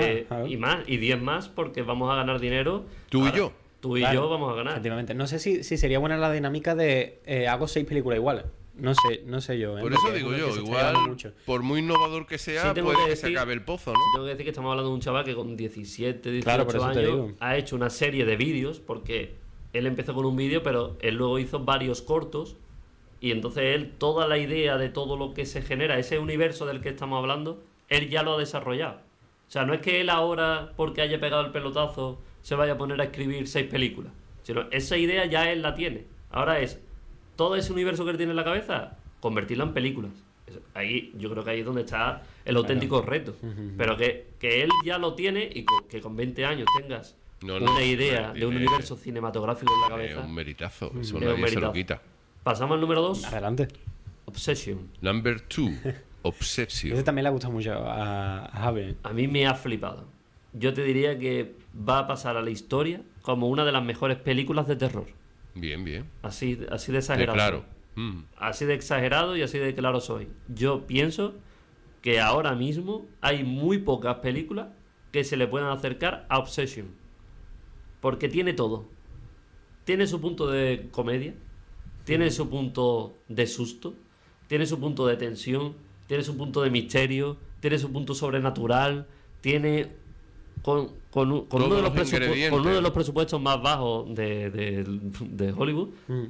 10 más porque vamos a ganar dinero. Tú y yo. Tú y yo vamos a ganar. Efectivamente. No sé si sería buena la dinámica de hago 6 películas iguales. No sé yo. Por eso digo yo, igual, por muy innovador que sea, puede que se acabe el pozo, ¿no? Tengo que decir que estamos hablando de un chaval que con 17, 18 años ha hecho una serie de vídeos, porque él empezó con un vídeo, pero él luego hizo varios cortos, y entonces él, toda la idea de todo lo que se genera, ese universo del que estamos hablando, él ya lo ha desarrollado. O sea, no es que él ahora, porque haya pegado el pelotazo, se vaya a poner a escribir 6 películas, sino esa idea ya él la tiene. Ahora es todo ese universo que él tiene en la cabeza, convertirlo en películas. Ahí, yo creo que ahí es donde está el auténtico reto. Pero que él ya lo tiene y que con 20 años tengas una idea de un universo cinematográfico en la cabeza. Es un meritazo, eso nadie se lo quita. Pasamos al número 2. Adelante. Obsession. Number 2. Obsession. Ese también le ha gustado mucho a Javi. A mí me ha flipado. Yo te diría que va a pasar a la historia como una de las mejores películas de terror. Bien. Así de exagerado. Claro. Así de exagerado y así de claro soy. Yo pienso que ahora mismo hay muy pocas películas que se le puedan acercar a Obsession. Porque tiene todo. Tiene su punto de comedia, tiene su punto de susto, tiene su punto de tensión, tiene su punto de misterio, tiene su punto sobrenatural, tiene... Con uno de los presupuestos más bajos de Hollywood,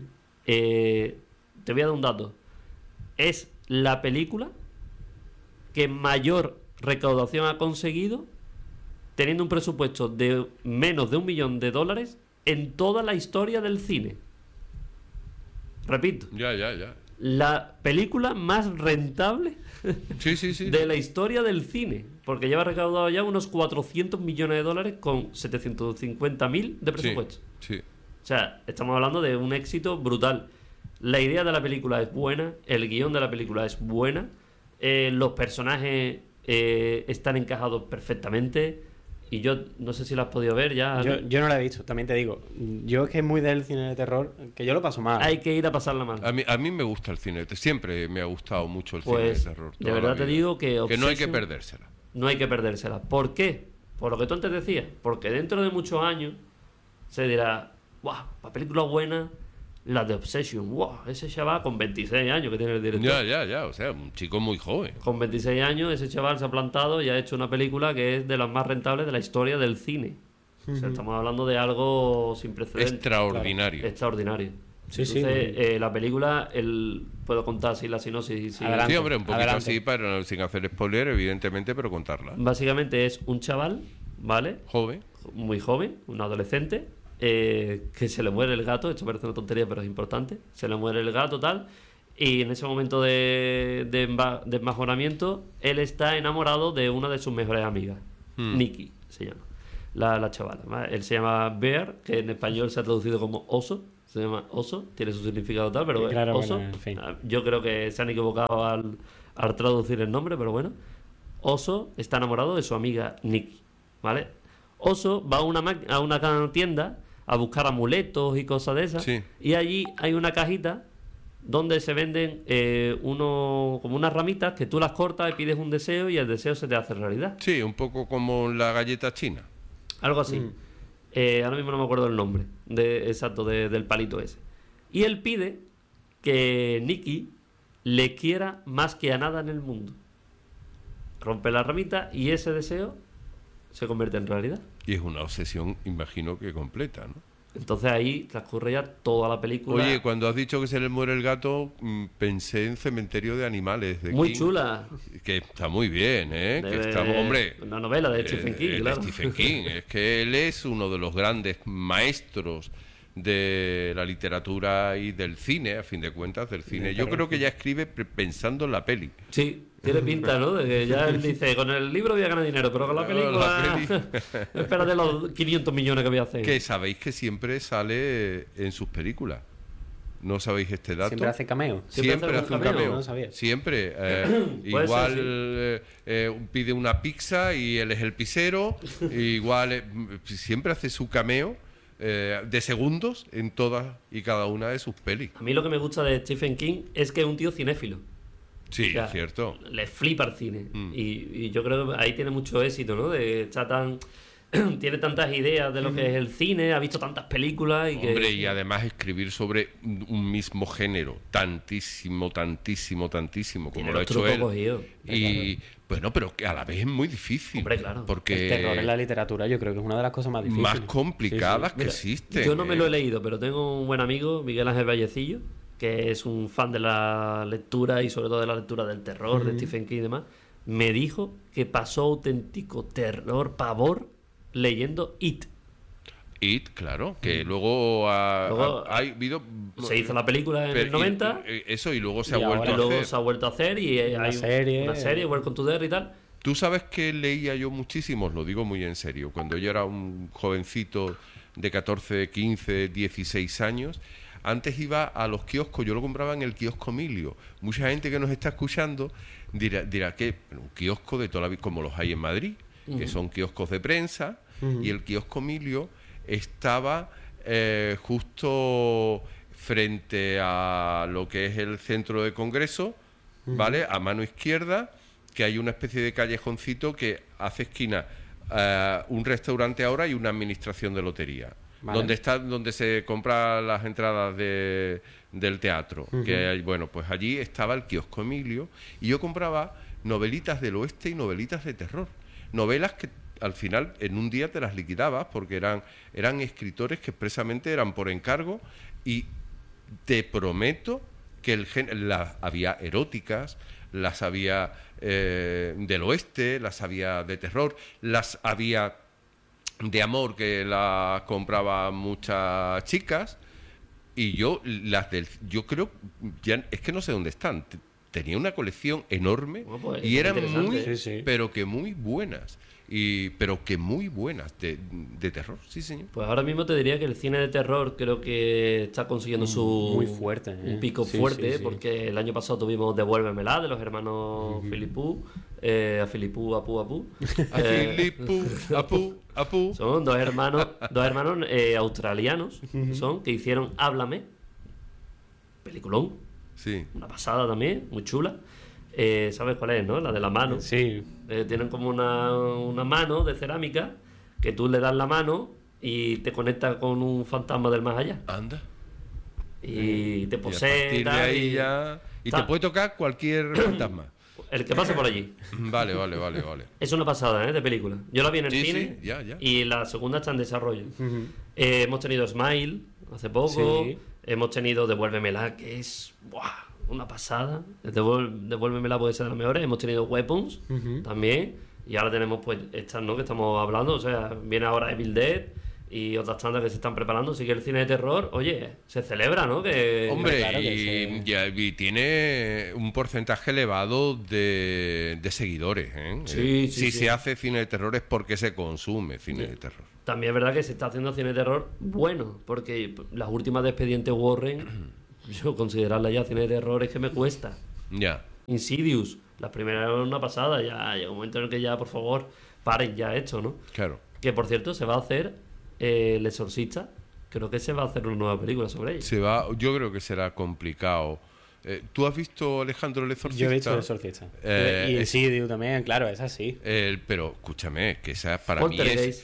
te voy a dar un dato. Es la película que mayor recaudación ha conseguido teniendo un presupuesto de menos de $1 millón en toda la historia del cine. Repito. Ya. La película más rentable de la historia del cine, porque lleva recaudado ya unos $400 millones con 750.000 de presupuesto. Sí. O sea, estamos hablando de un éxito brutal. La idea de la película es buena, el guión de la película es buena, los personajes están encajados perfectamente. Y yo no sé si la has podido ver ya. Yo no la he visto, también te digo. Yo es que es muy del cine de terror, que yo lo paso mal. Hay que ir a pasarla mal. A mí me gusta el cine. Siempre me ha gustado mucho el cine de terror. De verdad te digo que no hay que perdérsela. No hay que perdérsela. ¿Por qué? Por lo que tú antes decías. Porque dentro de muchos años se dirá, ¡guau! La película buena, la de Obsession. ¡Guau! Ese chaval con 26 años que tiene el director. Ya. O sea, un chico muy joven. Con 26 años ese chaval se ha plantado y ha hecho una película que es de las más rentables de la historia del cine. O sea, estamos hablando de algo sin precedentes. Extraordinario. Claro. Extraordinario. Sí, Entonces, la película, puedo contar así la sinopsis. Sí, hombre, un poquito así, sin hacer spoiler, evidentemente, pero contarla. Básicamente es un chaval, ¿vale? Joven. Muy joven, un adolescente, que se le muere el gato. Esto parece una tontería, pero es importante. Se le muere el gato, tal. Y en ese momento de embajoramiento, él está enamorado de una de sus mejores amigas, Nikki se llama, la chavala, ¿vale? Él se llama Bear, que en español se ha traducido como oso, se llama oso, tiene su significado tal, pero claro, oso. bueno, en fin. Yo creo que se han equivocado al traducir el nombre, pero bueno. Oso está enamorado de su amiga Nikki, ¿vale? Oso va a una tienda a buscar amuletos y cosas de esas, Sí. y allí hay una cajita donde se venden como unas ramitas que tú las cortas y pides un deseo y el deseo se te hace realidad. Sí, un poco como la galleta china. Algo así. Ahora mismo no me acuerdo el nombre exacto del palito ese. Y él pide que Nikki le quiera más que a nada en el mundo. Rompe la ramita y ese deseo se convierte en realidad. Y es una obsesión, imagino que completa, ¿no? Entonces ahí transcurre ya toda la película. Oye, cuando has dicho que se le muere el gato, pensé en Cementerio de Animales de muy King, chula. que está muy bien, ¿eh? Que está, hombre, una novela de Stephen King, de claro. Stephen King. Es que él es uno de los grandes maestros de la literatura y del cine, a fin de cuentas, del cine. Yo creo que ya escribe pensando en la peli. Sí, tiene pinta, ¿no? De que ya él dice, con el libro voy a ganar dinero, pero con la película... espérate los 500 millones que voy a hacer. Que sabéis que siempre sale en sus películas. ¿No sabéis este dato? Siempre hace cameo. Siempre hace un cameo. No lo sabía. Siempre. Puede Igual ser, pide una pizza y él es el pizzero. Igual siempre hace su cameo de segundos en todas y cada una de sus pelis. A mí lo que me gusta de Stephen King es que es un tío cinéfilo. Sí, O sea, es cierto. Le flipa el cine. Y yo creo que ahí tiene mucho éxito, ¿no? Tiene tantas ideas de lo que es el cine, ha visto tantas películas y Hombre, y además escribir sobre un mismo género tantísimo como lo ha hecho él. Cogido, y bueno, pero que a la vez es muy difícil. Hombre, claro. Porque El terror en la literatura yo creo que es una de las cosas más difíciles. más complicadas que Mira, existen. Yo no me lo he leído, pero tengo un buen amigo, Miguel Ángel Vallecillo, que es un fan de la lectura y sobre todo de la lectura del terror, de Stephen King y demás. Me dijo que pasó auténtico terror, pavor, leyendo It. It, claro, que luego ha habido... Se hizo la película en el 90. Eso, y luego se ha y vuelto a luego hacer. se ha vuelto a hacer y hay una serie, Welcome to Dare y tal. Tú sabes que leía yo muchísimo, os lo digo muy en serio, cuando yo era un jovencito de 14, 15, 16 años, antes iba a los kioscos, yo lo compraba en el kiosco Emilio. Mucha gente que nos está escuchando dirá que un kiosco de toda la vida, como los hay en Madrid, que son kioscos de prensa, y el kiosco Emilio estaba justo frente a lo que es el centro de congreso, ¿vale? A mano izquierda, que hay una especie de callejoncito que hace esquina un restaurante ahora y una administración de lotería. Vale. Donde se compran las entradas del teatro. Que hay, bueno, pues allí estaba el kiosco Emilio y yo compraba novelitas del oeste y novelitas de terror. Novelas que al final en un día te las liquidabas porque eran escritores que expresamente eran por encargo, y te prometo que las había eróticas, las había del oeste, las había de terror, las había de amor que las compraba muchas chicas, y yo yo creo, ya es que no sé dónde están. Tenía una colección enorme, bueno, pues, y eran muy, pero que muy buenas. Pero que muy buenas de terror, sí señor. Pues ahora mismo te diría que el cine de terror creo que está consiguiendo muy fuerte, un pico fuerte, porque el año pasado tuvimos Devuélvemela de los hermanos Filipú, a Filipú, Apú, Apú. A Filipú, Apú. Son dos hermanos australianos, que hicieron Háblame, peliculón, una pasada también, muy chula. ¿Sabes cuál es, no? La de la mano. Sí. Tienen como una mano de cerámica que tú le das la mano y te conectas con un fantasma del más allá. Anda. Y te posee. Y a partir de ahí ya... Y te puede tocar cualquier fantasma. El que pase por allí. Vale. Es una pasada, de película. Yo la vi en el cine ya. Y la segunda está en desarrollo. Hemos tenido Smile hace poco. Hemos tenido Devuélvemela, que es... ¡buah! Una pasada. Devuélvemela, puede ser de las mejores. Hemos tenido Weapons también. Y ahora tenemos pues estas, ¿no? Que estamos hablando. O sea, viene ahora Evil Dead. y otras tantas que se están preparando. Así que el cine de terror, oye, se celebra, ¿no? Que, hombre, claro y tiene un porcentaje elevado de seguidores, ¿eh? Si se hace cine de terror es porque se consume cine de terror. También es verdad que se está haciendo cine de terror bueno, porque las últimas de Expediente Warren, yo considerarla ya cine de terror es que me cuesta. Ya. Insidious, la primera era una pasada, ya llega un momento en el que ya, por favor, paren ya esto, ¿no? Claro. Que, por cierto, se va a hacer El Exorcista. Creo que se va a hacer una nueva película sobre ella. Yo creo que será complicado. ¿Tú has visto, Alejandro, El Exorcista? Yo he visto El Exorcista. Y Insidious también, claro, esa sí. Pero, escúchame, que esa para mí es...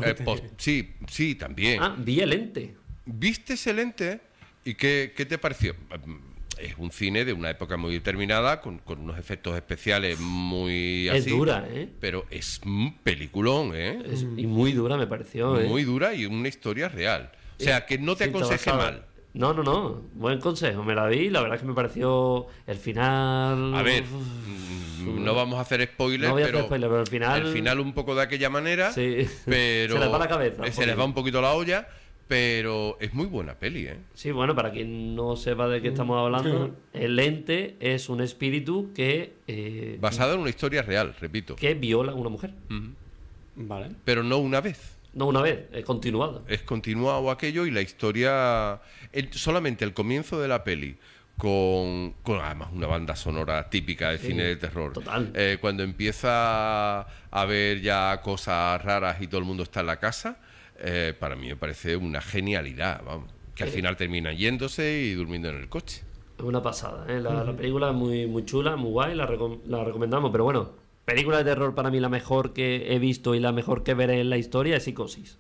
sí, también. Vi El Ente. ¿Viste ese Ente? ¿Y qué te pareció? Es un cine de una época muy determinada, con unos efectos especiales muy así. Es dura, ¿eh? Pero es un peliculón, ¿eh? Y muy dura me pareció, ¿eh? Muy dura y una historia real. O sea, que no te aconseje mal. No. Buen consejo. Me la vi. La verdad es que me pareció el final... A ver, no vamos a hacer spoilers, pero el final... El final un poco de aquella manera, sí. pero... Se les va la cabeza. Se les va un poquito la olla, pero es muy buena peli, ¿eh? Sí, bueno, para quien no sepa de qué estamos hablando, el ente es un espíritu que... basado en una historia real, repito. Que viola a una mujer. Vale. Pero no una vez. No una vez, es continuado. Es continuado aquello y la historia... solamente el comienzo de la peli, con además una banda sonora típica de cine de terror. Total. Cuando empieza a haber ya cosas raras y todo el mundo está en la casa, para mí me parece una genialidad, vamos. Que al final terminan yéndose y durmiendo en el coche. Es una pasada, ¿eh? La película es muy chula, muy guay, la recomendamos, pero bueno... Película de terror para mí la mejor que he visto y la mejor que veré en la historia es Psicosis.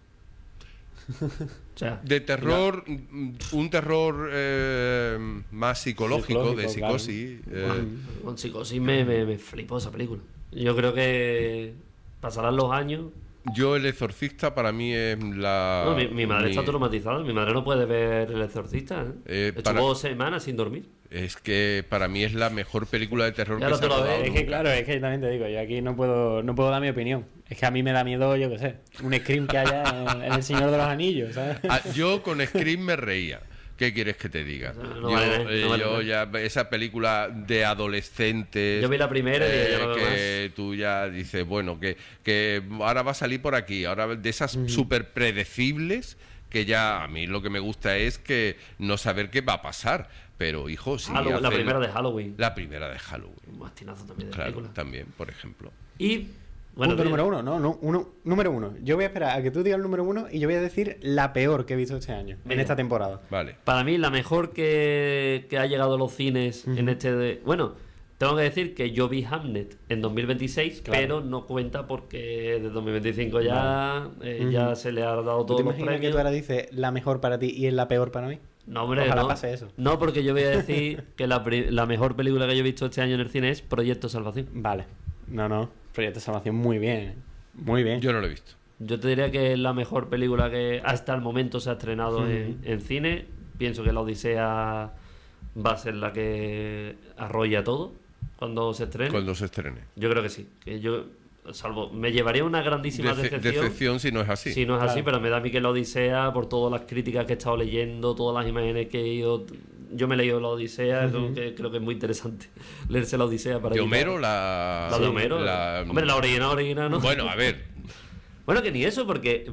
O sea, de terror, un terror más psicológico de Psicosis. Con Psicosis me flipó esa película. Yo creo que pasarán los años. Yo, El Exorcista para mí es la... No, mi madre está traumatizada. Mi madre no puede ver El Exorcista. Estuvo semanas sin dormir. Es que para mí es la mejor película de terror ya que se ha rodado. Es que claro, es que también te digo, yo aquí no puedo dar mi opinión. Es que a mí me da miedo, yo qué sé, un Scream que haya en El Señor de los Anillos, ¿sabes? Yo con Scream me reía. ¿Qué quieres que te diga? Yo ya esa película de adolescentes. Yo vi la primera y ya no veo que más. Tú ya dices, bueno, que ahora va a salir por aquí, ahora de esas súper predecibles, que ya a mí lo que me gusta es que no saber qué va a pasar. Pero, hijo, sí. La primera de Halloween. La primera de Halloween. Un mastinazo también de claro, película. también, por ejemplo. Y... Bueno, punto número uno, número uno. Yo voy a esperar a que tú digas el número uno y yo voy a decir la peor que he visto este año, en esta temporada. Vale. Para mí, la mejor que ha llegado a los cines en este... Bueno, tengo que decir que yo vi Hamnet en 2026, claro, pero no cuenta porque de 2025 ya, ya se le ha dado todo. ¿Te imaginas que tú ahora dices la mejor para ti y es la peor para mí? No, hombre, ojalá pase eso. No, porque yo voy a decir que la mejor película que yo he visto este año en el cine es Proyecto Salvación. Vale. No. Proyecto Salvación muy bien. Muy bien. Yo no lo he visto. Yo te diría que es la mejor película que hasta el momento se ha estrenado en cine. Pienso que La Odisea va a ser la que arrolla todo cuando se estrene. Cuando se estrene. Yo creo que sí. Que yo, salvo, me llevaría una grandísima decepción si no es así. Si no es así, pero me da a mí que La Odisea, por todas las críticas que he estado leyendo, todas las imágenes que he ido... Yo me he leído La Odisea, creo que es muy interesante leerse La Odisea para... ¿De Homero? La de Homero. Hombre, la original, ¿no? Bueno, a ver. Bueno, que ni eso, porque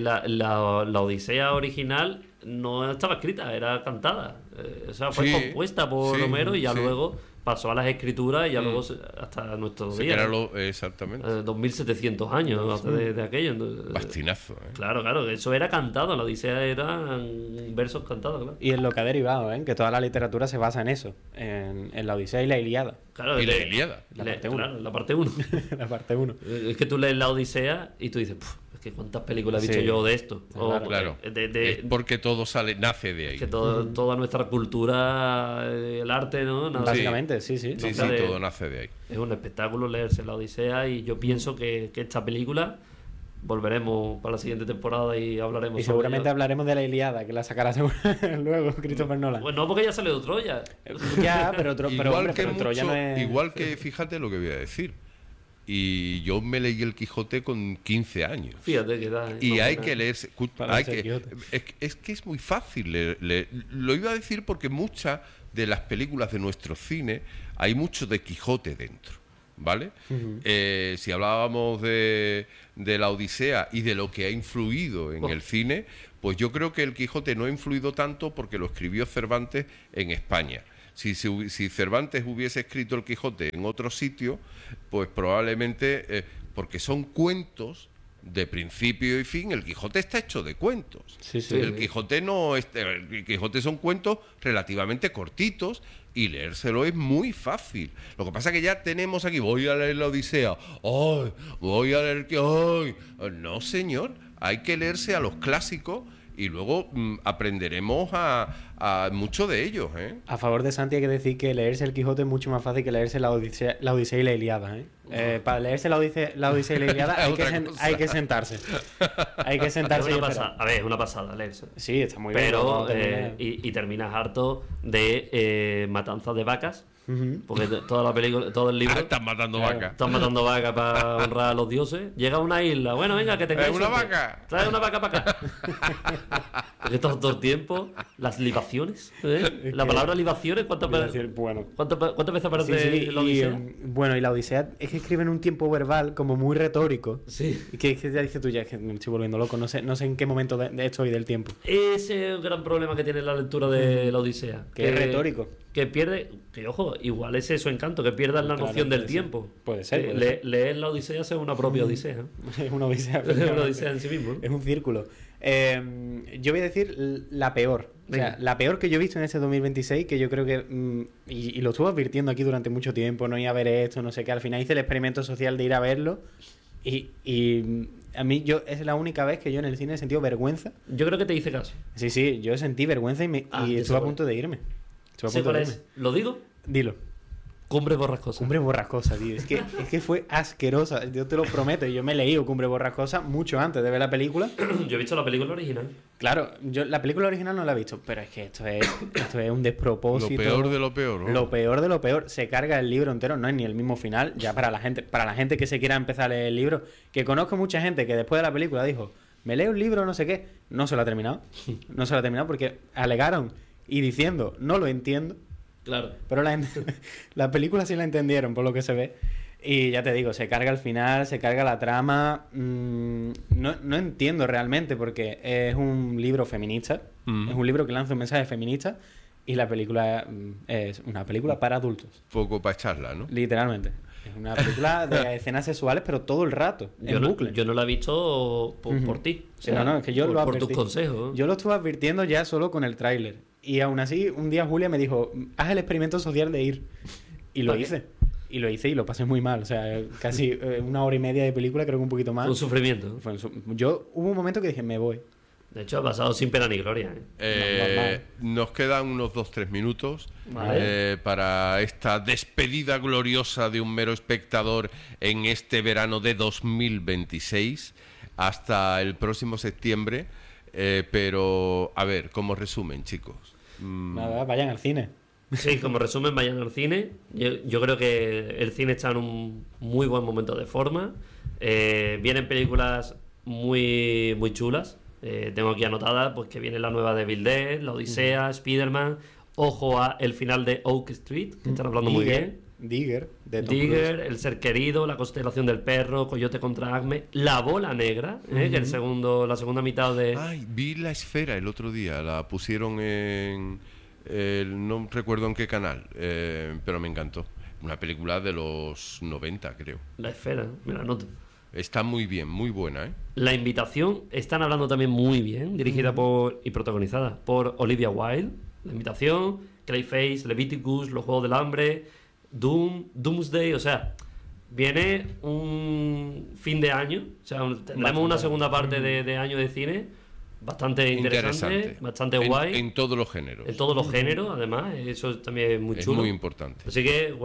la Odisea original no estaba escrita, era cantada. O sea, fue compuesta por Homero y ya luego pasó a las escrituras y ya luego hasta nuestros días. Exactamente. 2700 años de aquello. Bastinazo, ¿eh? Claro, eso era cantado. La Odisea eran versos cantados, claro. Y es lo que ha derivado, ¿eh? Que toda la literatura se basa en eso, en la Odisea y la Ilíada. Claro, y la Ilíada. La parte 1. Claro, la parte 1. La parte 1. Es que tú lees la Odisea y tú dices, es que cuántas películas he visto yo de esto. Claro. Es porque todo nace de ahí. Que toda nuestra cultura, el arte, ¿no? Básicamente, sí. Sí, todo nace de ahí. Es un espectáculo leerse la Odisea y yo pienso que esta película volveremos para la siguiente temporada y hablaremos y seguramente hablaremos de la Ilíada, que la sacará luego Christopher Nolan. Pues no, porque ya salió de Troya. Ya, pero Troya no es... Igual que, fíjate lo que voy a decir, Y yo me leí el Quijote con 15 años. Fíjate que da. Y hay que leerse. Es que es muy fácil leer. Lo iba a decir porque muchas de las películas de nuestro cine hay mucho de Quijote dentro, ¿vale? Si hablábamos de la Odisea y de lo que ha influido en el cine, pues yo creo que el Quijote no ha influido tanto porque lo escribió Cervantes en España. Si Cervantes hubiese escrito el Quijote en otro sitio, pues probablemente, porque son cuentos de principio y fin, el Quijote está hecho de cuentos. El Quijote el Quijote son cuentos relativamente cortitos y leérselo es muy fácil. Lo que pasa es que ya tenemos aquí, voy a leer la Odisea, ¡ay! Voy a leer ¡ay! No, señor, hay que leerse a los clásicos y luego aprenderemos a mucho de ellos, ¿eh? A favor de Santi hay que decir que leerse el Quijote es mucho más fácil que leerse la Odisea y la Ilíada, ¿eh? Para leerse la Odisea y la Ilíada hay que sentarse. Hay que sentarse y esperar. A ver, es una pasada leerse. Sí, está muy bien. Pero, y terminas harto de matanzas de vacas. Porque toda la película, todo el libro. Están matando vacas. Están matando vacas para honrar a los dioses. Llega a una isla. Bueno, venga, que tengáis. ¡Una vaca! Trae una vaca para acá. Porque todo el tiempo. Las libaciones. La palabra libaciones, ¿cuántas veces aparece en la Odisea? Bueno, y la Odisea es que escriben un tiempo verbal como muy retórico. Sí. Que ya dices tú, ya es que me estoy volviendo loco. No sé en qué momento de esto y del tiempo. Ese es el gran problema que tiene la lectura de la Odisea. Que es retórico. Que pierde, que ojo, igual ese es su encanto, que pierdan la noción del tiempo. Puede ser. Leer la Odisea es una propia Odisea. Es una Odisea. Es una Odisea en sí mismo. Es un círculo. Yo voy a decir la peor. O sea, la peor que yo he visto en este 2026, que yo creo que... y lo estuve advirtiendo aquí durante mucho tiempo, no ir a ver esto, no sé qué. Al final hice el experimento social de ir a verlo. Y a mí es la única vez que yo en el cine he sentido vergüenza. Yo creo que te hice caso. Sí, yo sentí vergüenza y estuve a punto de irme. ¿Lo digo? Dilo. Cumbre Borrascosa. Cumbre Borrascosa, tío. Es que fue asquerosa. Yo te lo prometo. Yo me he leído Cumbre Borrascosa mucho antes de ver la película. Yo he visto la película original. Claro, yo la película original no la he visto. Pero es que esto es un despropósito. Lo peor de lo peor, ¿no? Lo peor de lo peor. Se carga el libro entero. No es ni el mismo final. Ya para la gente que se quiera empezar a leer el libro. Que conozco mucha gente que después de la película dijo, me leo un libro, no sé qué. No se lo ha terminado. No se lo ha terminado porque alegaron y diciendo, no lo entiendo. Claro. Pero la película sí la entendieron, por lo que se ve. Y ya te digo, se carga el final, se carga la trama. No entiendo realmente, porque es un libro feminista. Es un libro que lanza un mensaje feminista. Y la película es una película para adultos. Poco para echarla, ¿no? Literalmente. Es una película de escenas sexuales, pero todo el rato, en bucle. Yo no la he visto por ti. O sea, es que yo por tus consejos. Yo lo estuve advirtiendo ya solo con el tráiler. Y aún así, un día Julia me dijo, haz el experimento social de ir. Y lo hice. Y lo pasé muy mal. O sea, casi 1 hora y media de película, creo que un poquito más. Fue un sufrimiento. Hubo un momento que dije, me voy. De hecho, ha pasado sin pena ni gloria. Nos quedan unos 2-3 minutos vale. Para esta despedida gloriosa de un mero espectador en este verano de 2026 hasta el próximo septiembre. Pero, a ver, como resumen, chicos. Nada, vayan al cine. Sí, como resumen, vayan al cine. Yo creo que el cine está en un muy buen momento de forma. Vienen películas muy, muy chulas. Tengo aquí anotada pues que viene la nueva de Evil Dead, la Odisea, Spider-Man. Ojo a el final de Oak Street, que están hablando muy bien. Digger, El ser querido, La constelación del perro, Coyote contra Acme, La bola negra, que la segunda mitad de... Ay, vi La esfera el otro día, la pusieron en... no recuerdo en qué canal, pero me encantó. Una película de los 90, creo. La esfera, me la anoto. Está muy bien, muy buena, ¿eh? La invitación, están hablando también muy bien, dirigida y protagonizada por Olivia Wilde. La invitación, Clayface, Leviticus, Los Juegos del Hambre, Doomsday, o sea, viene un fin de año, o sea, tendremos una segunda parte de año de cine bastante interesante. Bastante guay. En todos los géneros. En todos los géneros, además, eso también es muy chulo. Es muy importante. Así que, bueno,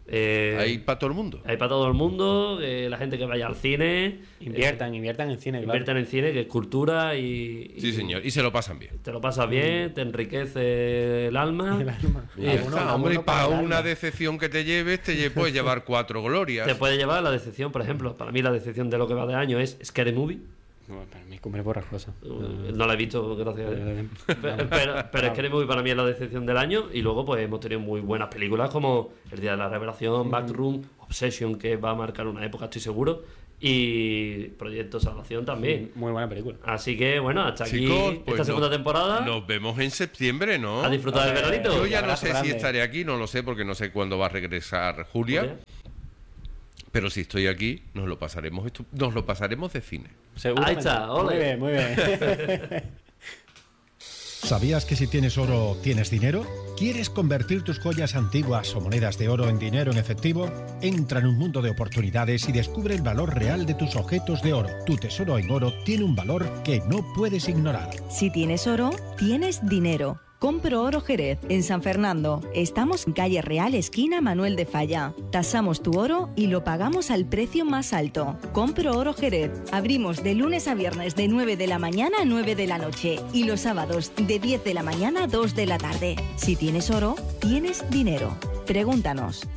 Hay para todo el mundo. Hay para todo el mundo, la gente que vaya al cine. Inviertan en cine, claro. Inviertan en cine, que es cultura y... Sí, señor, y se lo pasan bien. Te lo pasas bien, te enriquece el alma. Hombre, para una decepción que te lleves, puedes llevar 4 glorias. Te puede llevar la decepción, por ejemplo. Para mí la decepción de lo que va de año es Scary Movie. No, para mí cumple borrascosa. No la he visto, gracias a Dios. Pero Scary Movie para mí es la decepción del año. Y luego pues hemos tenido muy buenas películas como El Día de la Revelación, Backroom, Obsession, que va a marcar una época, estoy seguro. Y Proyecto Salvación también. Muy buena película. Así que bueno, hasta aquí Chicos, pues esta segunda temporada. Nos vemos en septiembre, ¿no? A disfrutar del veranito. Yo ya no sé si estaré aquí, no lo sé, porque no sé cuándo va a regresar Julia. Pero si estoy aquí, nos lo pasaremos de cine. Ahí está, ole. Muy bien. ¿Sabías que si tienes oro, tienes dinero? ¿Quieres convertir tus joyas antiguas o monedas de oro en dinero en efectivo? Entra en un mundo de oportunidades y descubre el valor real de tus objetos de oro. Tu tesoro en oro tiene un valor que no puedes ignorar. Si tienes oro, tienes dinero. Compro Oro Jerez, en San Fernando. Estamos en calle Real, esquina Manuel de Falla. Tasamos tu oro y lo pagamos al precio más alto. Compro Oro Jerez. Abrimos de lunes a viernes de 9 de la mañana a 9 de la noche y los sábados de 10 de la mañana a 2 de la tarde. Si tienes oro, tienes dinero. Pregúntanos.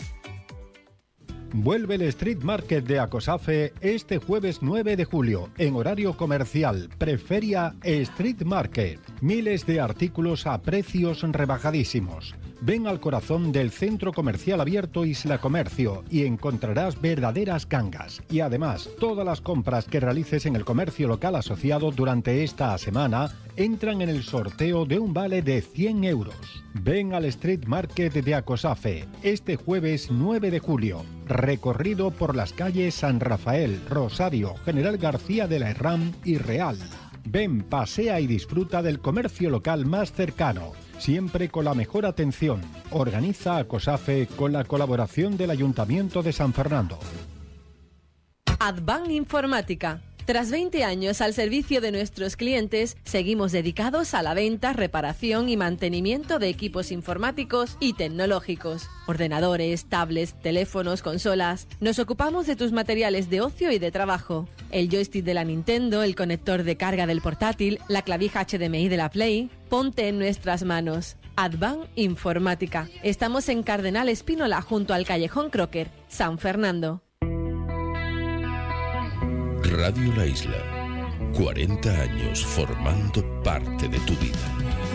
Vuelve el Street Market de Acosafe este jueves 9 de julio, en horario comercial, preferia Street Market. Miles de artículos a precios rebajadísimos. Ven al corazón del centro comercial abierto Isla Comercio y encontrarás verdaderas gangas. Y además, todas las compras que realices en el comercio local asociado durante esta semana entran en el sorteo de un vale de 100 euros. Ven al Street Market de Acosafe este jueves 9 de julio. Recorrido por las calles San Rafael, Rosario, General García de la Herrán y Real. Ven, pasea y disfruta del comercio local más cercano, siempre con la mejor atención. Organiza Acosafe con la colaboración del Ayuntamiento de San Fernando. Advan Informática. Tras 20 años al servicio de nuestros clientes, seguimos dedicados a la venta, reparación y mantenimiento de equipos informáticos y tecnológicos. Ordenadores, tablets, teléfonos, consolas. Nos ocupamos de tus materiales de ocio y de trabajo. El joystick de la Nintendo, el conector de carga del portátil, la clavija HDMI de la Play. Ponte en nuestras manos. Advan Informática. Estamos en Cardenal Espínola junto al Callejón Crocker, San Fernando. Radio La Isla, 40 años formando parte de tu vida.